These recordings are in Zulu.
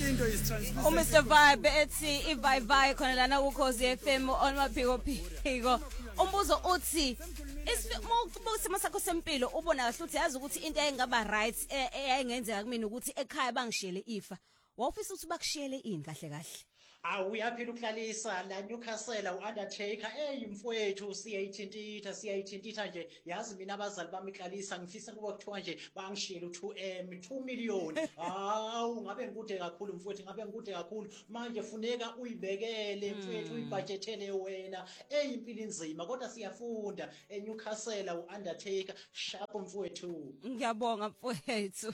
into is translucent. Mr. Vibe ethi ivibe khona lana kuKhosi FM on maphiko. Umbuzo uthi isimo sakho sempilo ubona kahle uthi yazi ukuthi into engaba right eyayingenzeka kumina ukuthi ekhaya bangishiyele ifa. Wawufisa ukuthi bakushiyele ini kahle? Uyaphila ukudlalisa la Newcastle uUndertaker mfowethu siyayithintitha nje yazi mina abazali bami iklalisa ngifisa kuba kuthiwa nje bangishiyele u2 million ngabe ngikude kakhulu mfowethu ngabe ngikude kakhulu manje funeka uyibekele mfowethu uyibudgetele wena impilo inzima kodwa siyafunda eNewcastle uUndertaker sharp mfowethu ngiyabonga mfowethu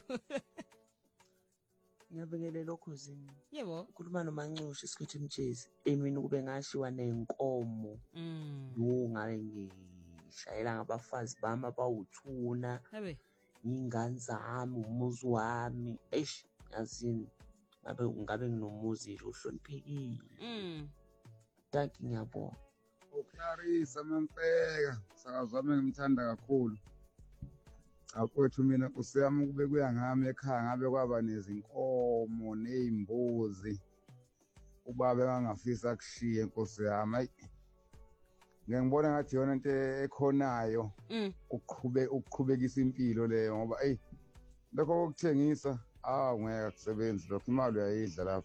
Ngiyabingelela okhosini. Yebo. Ukhuluma noMancushe isikhathi Mtshezi. Emini kube ngashiwa nenkomo. Ngabe ngishayela ngabafazi bami abawuthuna. Habe. Ingane zami, umuzi wami. Yazini. Ngabe nginomuzi nje ohloniphekile. Thank you ngiyabonga. Clarissa Mamfeka. Sakazi wami ngimthanda kakhulu. Akwethu mina usiyami kube kuya ngami ekhaya ngabe kwaba nezinkomo nezimbuzi ubaba engangafisa kushiya inkosi yami ngiyibona ngathi yona into ekhonayo ukuqhubekisa impilo leyo ngoba lokho kokuthengisa ngeke kusebenze lokho imali uyayidla lapho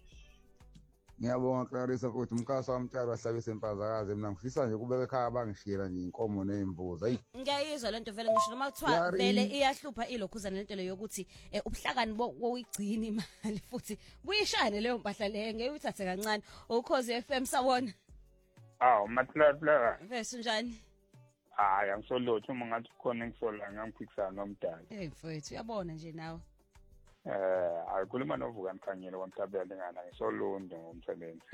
ngiyabonga Clarissa futhi umkhaso wamtshalo wahlabisa empazakazi mina ngifisa nje kubeka ekhaya bangishiyela nje inkomo nezimbuzi ngiyayizwa lento vele ngisho noma kuthiwa vele iyahlupha ilokhuzana lento le yokuthi ubuhlakani boyigcina imali futhi buyishane leyo mpahla le ngeke uyithathe kancane uKhosi FM sawona mathla vese njani angisolotho uma ngathi khona ngisola ngamphikisana nomdala mfowethu uyabona nje nawe ayikhuluma noVukani Khanyile kwaMhlabele ngana ngisolundo ngomsebenzi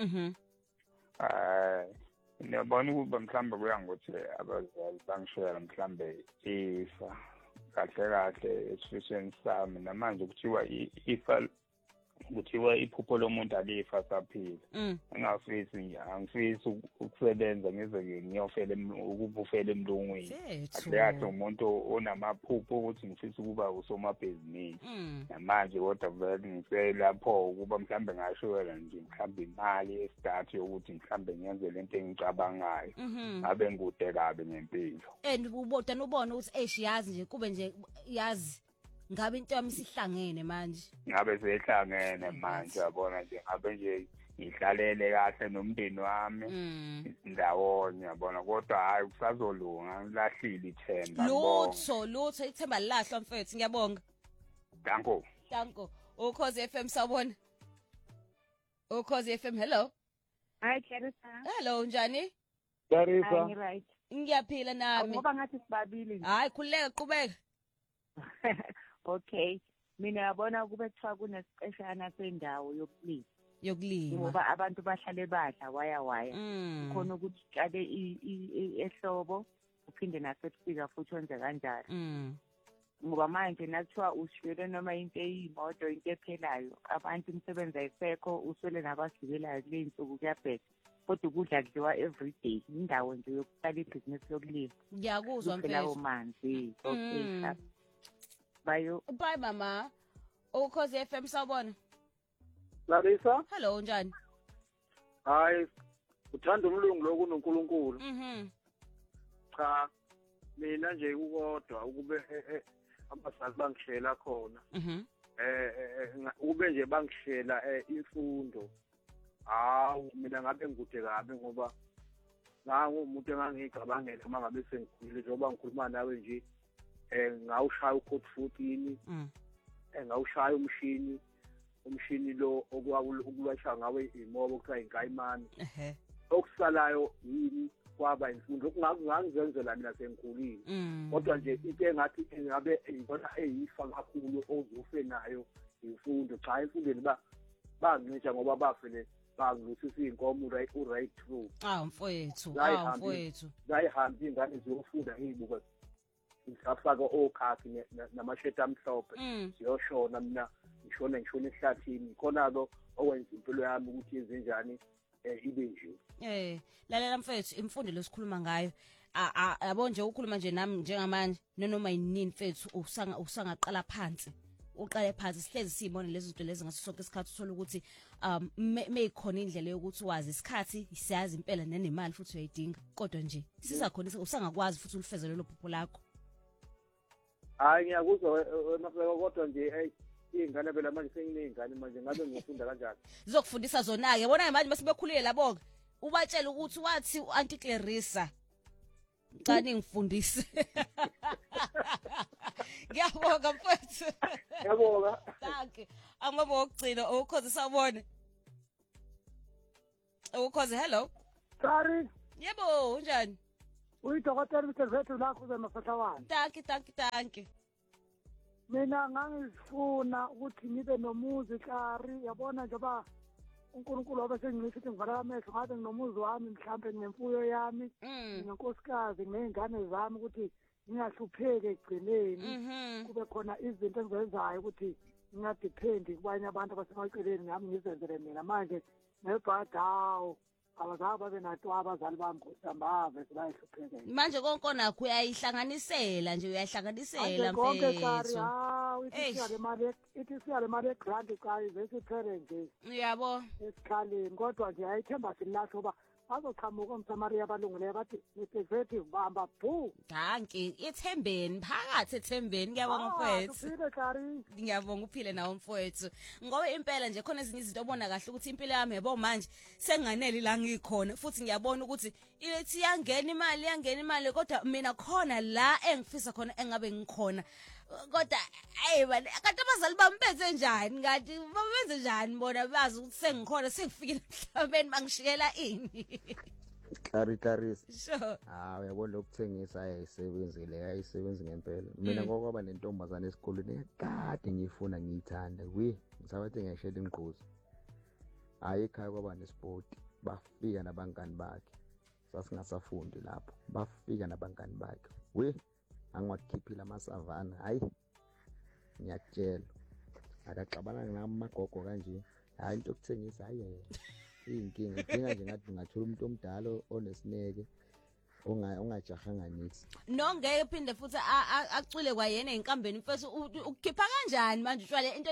niyabona ukuba mhlambe kuya ngokuthi abazali bangishayela mhlambe ifa kahle esifisweni sami namanje kuthiwa iphupho lomuntu alifa saphila angifisi ukusebenza ngize ngiyofela ukubufela emlungwini kahle umuntu onamaphupho ukuthi ngifisa ukuba usomabhizinisi namanje kodwa vele ngiselapho ukuba mhlambe ngashiyela nje mhlambe imali estart yokuthi mhlambe ngenze lento engicabangayo ngabe ngikude kabi ngempilo ubona ukuthi yazi nje kube nje yazi ngabe into yami sihlangene manje ngabe sehlangene manje yabona nje ngabe nje ngihlalele kahle nomndeni wami ndawonye yabona kodwa hayi kusazolunga ngilahlile ithemba lutho ithemba lilahlwa mfethu ngiyabonga danko uKhosi FM sawubona uKhosi FM hello hi Clarissa hello njani Clarissa right ngiyaphila nami ngoba ngathi sibabili hayi khuleka qhubeka Okay, mina yabona kube kuthiwa kunesiqeshana sendawo yokulima ngoba abantu bahlale badla waya khona ukuthi kade ehlobo uphinde nasebusika futhi wenze kanjalo ngoba manje nakuthiwa ushiyele noma into eyimoto into ephelayo abantu imisebenzi ayisekho uswele nabagibelayo kule insuku kuyabheka kodwa ukudla kudliwa every day indawo nje yokuqala ibhizinisi yokulima ngiyakuzwa mfethu manzi okay Bye mama. Ukhosi FM sawubona. Clarissa? Hello njani? Hayi, uthanda umlungu lo kunoNkulunkulu. Cha, mina nje ukodwa ukube abazali bangishela khona. Ube nje bangishela imfundo. Mina ngabe ngikude kabi ngoba umuntu engangicabangela uma ngabe sengikhulile njengoba ngikhuluma nawe nje ngawushaya ukhoti 14 ngawushaya umshini lo okulwasha ngawe imobo kuthiwa inkayimani okusalayo yini kwaba imfundo okungangizenzela mina sengikhulile kodwa nje into engathi ngabe ngibona eyifa kakhulu ozufe nayo imfundo cha imfundweni bangincisha ngoba bafele bangiluthisisa inkomo right through mfowethu zayihamba ingane ziyofunda ngiyibuka ngifaka okhakhi namasheti amhlophe siyoshona mina ngishona ehlathini khona-ko owenza impilo yami ukuthi yenzenjani ibe nje lalela mfethu imfundo lesikhuluma ngayo yabo nje ukhuluma nje nami njengamanje noma yinini mfethu usangaqala phansi uqale phansi sihlezi sibone lezi zinto lezi ngaso sonke isikhathi uthola ukuthi meyikhona indlela yokuthi wazi isikhathi siyazi impela nenemali futhi uyayidinga kodwa nje sisakhona usangakwazi futhi ulifezele lo phupho lakho. Hayi ngiyakuzwa mafika kodwa nje ingane phela manje senginengane manje ngabe ngifunda kanjani zokufundisa zona ke yabona manje masibekhulile labo ke ubatshela ukuthi wathi uAuntie Clarissa ngicane ngifundise. Ngiyabonga mfethu. Ngiyabonga. Danke. Angoba ukugcina ukhoze sawubone. Ukhoze hello. Sorry. Yebo unjani? Uyidokotela Mthethwa lakho zeMafathawana. Danke. Mina ngangifuna ukuthi ngibe nomuzi Kari yabona njengoba uNkulunkulu wabe sengithi ngivala amehlo ngabe nginomuzi wami mhlambe ngemfuyo yami nenkosikazi nezingane zami ukuthi ngingahlupheki egcineni kube khona izinto engizenzayo ukuthi ngingadepend kubanye abantu abasemaceleni ngami ngizenzele mina manje nebhadawo abazali babe nato abazali bami kusambave sibayihlupheke manje konke nakho uyayihlanganisela nje uyayihlanganisela mfethu ithi siya le mali egrant cha ivesiphele nje yabo esikhaleni kodwa nje ayithemba silahle uba bazoqhamuka umSamaria abalungileyo bathi Mthethwa bamba bhu danke ethembeni phakathi ethembeni ngiyabonga mfethu ngiyabonga uphile nawo mfethu ngoba impela nje khona ezinye izinto obona kahle ukuthi impilo yami yabo manje senganele la ngikhona futhi ngiyabona ukuthi ilethi yangena imali kodwa mina khona la engifisa khona engabe ngikhona kodwa bani kanti abazali bami benze njani ngathi benze njani bona bazi ukuthi sengikhona sengifikile emhlabeni mangishikela ini. Clarissa. Sure. Uyabona lokuthengisa ayisebenzi ngempela. Mina ngokwaba nentombazane esikoleni kade ngifuna ngiyithanda ngisabathi ngiyashela inqozi. Ekhaya kwaba nesport bafika nabangani bakhe. Sasingasafundi lapho. Bafika nabangani bakhe. Angwakhiphila amasavana ngiyakutshela akaxabana ngamagogo kanje into okuthengisa iyinkinga idinga nje ngathi ungathola umuntu omdala onesineke ongajahanga nithi nongeke phinde futhi acule kwayena einkambeni mfethu ukukhipha kanjani manje utshwale into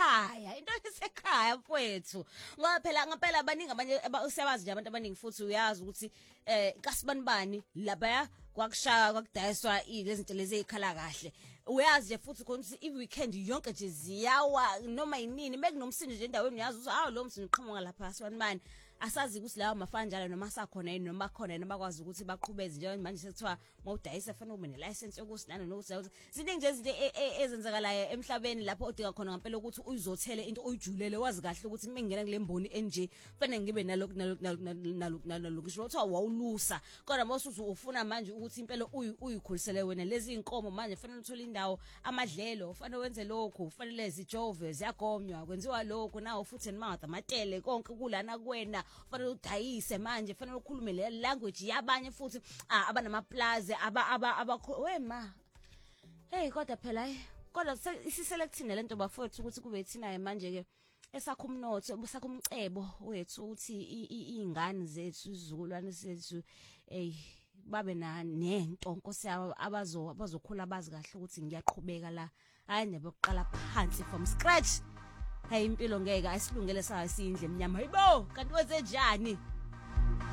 esekhaya mfethu ngoba phela ngempela abaningi abanye usebazi nje abantu abaningi futhi uyazi ukuthi kasibanibani labaya kwakushaya kwakudayiswa lezi zinto lezi ezikhala kahle uyazi nje futhi khona ukuthi i-weekend yonke nje ziyawa noma yinini bekunomsindo nje endaweni uyazi ukuthi lo msindo uqhamuka lapha asibanibani asazi ukuthi lawo mafana njalo noma sakhona yini noma khona yini bakwazi ukuthi baqhubeze nje manje sekuthiwa mawudayisa fanele ube nelicense yokusinana nokuthi ziningi nje izinto ezenzakalayo emhlabeni lapho odinga khona ngempela ukuthi uyizothele into oyijulele wazi kahle ukuthi mengena kule mboni enje fanele ngibe nalokhu ngisho ukuthi wawulusa kodwa mase ufuna manje ukuthi impela uyikhulisele wena lezi inkomo manje fanele uthole indawo amadlelo fanele wenze lokho fanele zijove ziyagonywa kwenziwa lokho nawo futhi eMatha amatele konke kulana kuwena fanele udayise manje fanele ukhulume le language yabanye futhi abanamaplaza wema kodwa phela kodwa isiselekthine lento bafowethu ukuthi kube thina manje ke esakho umnotho busakho umcebo wethu uthi izingane zethu izizukulwane zethu babe nento Nkosi abazokhula bazi kahle ukuthi ngiyaqhubeka la hayi nebokuqala phansi from scratch impilo ngeke asilungele sayo sindle emnyama hayibo kanti wenze njani